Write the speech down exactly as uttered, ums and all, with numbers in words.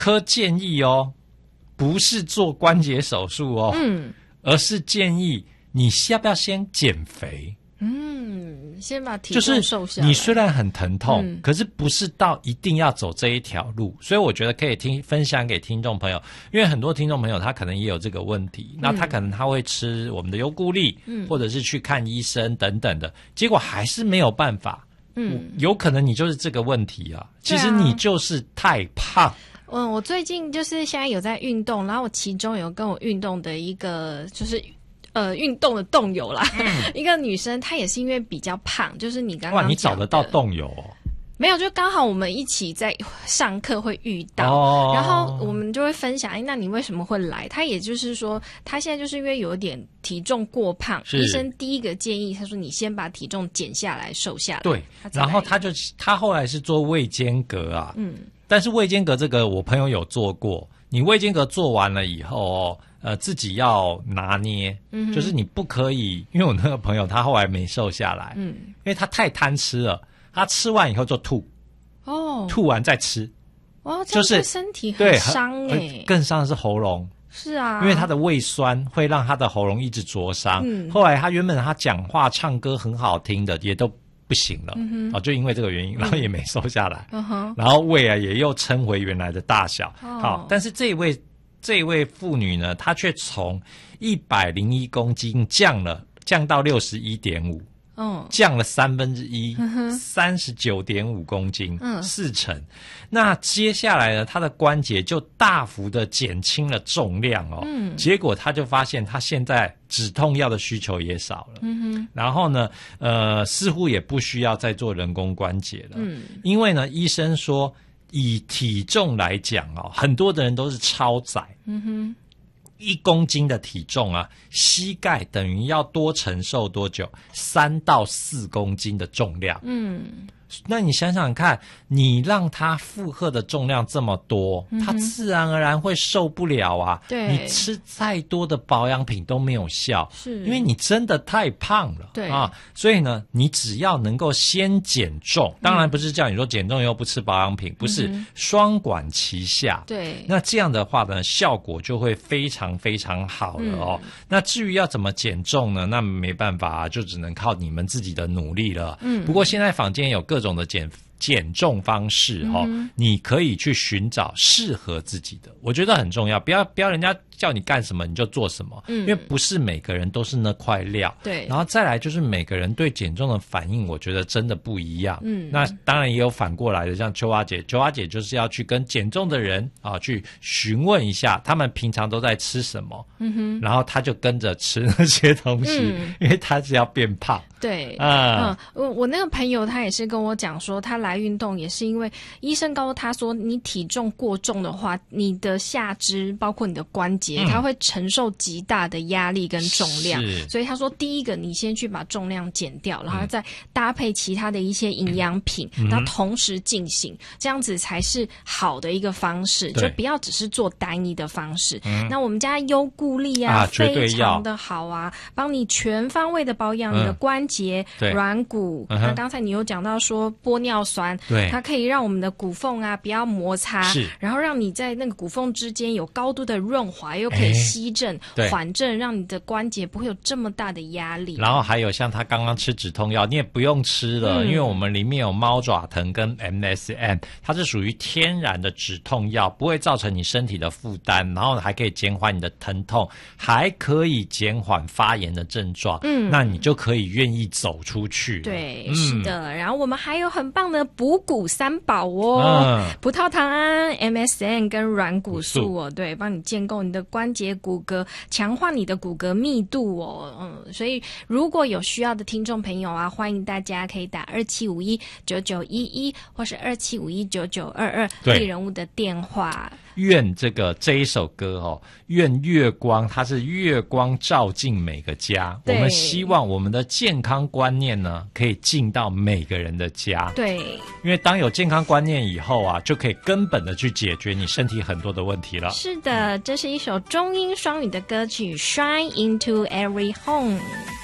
科建议哦，不是做关节手术哦，嗯，而是建议你要不要先减肥。 嗯，先把体重瘦下来。 就是你虽然很疼痛、嗯、可是不是到一定要走这一条路，所以我觉得可以听分享给听众朋友，因为很多听众朋友他可能也有这个问题、嗯、那他可能他会吃我们的优固力、嗯、或者是去看医生等等的，结果还是没有办法。嗯，有可能你就是这个问题啊，其实你就是太胖。 嗯，我最近就是现在有在运动，然后我其中有跟我运动的一个就是呃，运动的动友啦、嗯，一个女生，她也是因为比较胖，就是你刚刚哇，你找得到动友哦？ 没有，就刚好我们一起在上课会遇到，哦、然后我们就会分享，哎，那你为什么会来？她也就是说，她现在就是因为有点体重过胖，医生第一个建议，他说你先把体重减下来，瘦下来。 对，然后她就她后来是做胃间隔啊，嗯，但是胃间隔这个我朋友有做过，你胃间隔做完了以后哦。呃，自己要拿捏、嗯，就是你不可以，因为我那个朋友他后来没瘦下来，嗯，因为他太贪吃了，他吃完以后就吐，哦，吐完再吃， 哇，这样对身体很伤哎、欸， 更伤的是喉咙， 是啊， 因为他的胃酸会让他的喉咙一直灼伤、嗯，后来他原本他讲话唱歌很好听的，也都不行了，嗯哼，哦，就因为这个原因，然后也没瘦下来，嗯哼，然后胃啊也又撑回原来的大小，哦、好，但是这一位。这位妇女呢，她却从一百零一公斤降了，降到六十一点五，嗯，降了三分之一，三十九点五公斤，嗯，四成。那接下来呢，她的关节就大幅的减轻了重量哦，嗯，结果她就发现她现在止痛药的需求也少了，嗯哼，然后呢，呃，似乎也不需要再做人工关节了，嗯，因为呢，医生说。以体重来讲哦，很多的人都是超载。嗯哼，一公斤的体重啊，膝盖等于要多承受多久？三到四公斤的重量。嗯。那你想想看，你让他负荷的重量这么多，嗯、他自然而然会受不了啊。 对， 你吃再多的保养品都没有效， 是因为你真的太胖了。 对啊，所以呢，你只要能够先减重，当然不是叫你说减重又不吃保养品，不是、嗯、双管齐下。 对， 那这样的话呢，效果就会非常非常好了哦。嗯、那至于要怎么减重呢？那没办法啊，就只能靠你们自己的努力了。嗯，不过现在坊间有各种的减减重方式哦、嗯，你可以去寻找适合自己的，我觉得很重要。不要不要人家叫你干什么你就做什么，嗯，因为不是每个人都是那块料。 对， 然后再来就是每个人对减重的反应，我觉得真的不一样。嗯，那当然也有反过来的，像秋花姐，秋花姐就是要去跟减重的人啊去询问一下，他们平常都在吃什么，嗯哼，然后他就跟着吃那些东西，嗯、因为他是要变胖。 对，啊、嗯，我我那个朋友他也是跟我讲说，他来运动也是因为医生告诉他说，你体重过重的话，你的下肢包括你的关节，嗯、它会承受极大的压力跟重量。所以他说，第一个你先去把重量减掉，然后再搭配其他的一些营养品，嗯、然后同时进行，这样子才是好的一个方式。就不要只是做单一的方式。嗯、那我们家优固力啊，啊非常的好啊，帮你全方位的保养你的关节。节软骨，那、嗯、刚才你有讲到说玻尿酸， 对， 它可以让我们的骨缝啊不要摩擦，是，然后让你在那个骨缝之间有高度的润滑，又可以吸震、缓震，让你的关节不会有这么大的压力。 然后还有像他刚刚吃止痛药，你也不用吃了，嗯、因为我们里面有猫爪藤跟 M S M， 它是属于天然的止痛药，不会造成你身体的负担，然后还可以减缓你的疼痛，还可以减缓发炎的症状。嗯，那你就可以愿意走出去。 对、嗯，是的。然后我们还有很棒的补骨三宝哦，嗯、葡萄糖胺、M S M 跟软骨素哦，对，帮你建构你的关节骨骼，强化你的骨骼密度哦。嗯，所以如果有需要的听众朋友啊，欢迎大家可以打二七五一九九一一或是二七五一九九二二丽人物的电话。 愿这个这一首歌哦，愿月光，它是月光照进每个家。我们希望我们的健康观念呢，可以进到每个人的家。 对， 因为当有健康观念以后啊，就可以根本的去解决你身体很多的问题了。 是的，这是一首中英双语的歌曲《Shine into Every Home》。